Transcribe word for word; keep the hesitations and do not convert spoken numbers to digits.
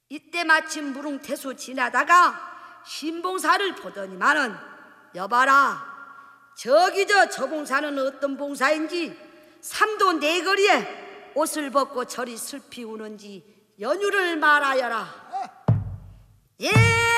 이때 마침 무릉태수 지나다가 신봉사를 보더니만은 여봐라, 저기 저 저 봉사는 어떤 봉사인지 삼도 네거리에 옷을 벗고 저리 슬피 우는지 연유를 말하여라. 예.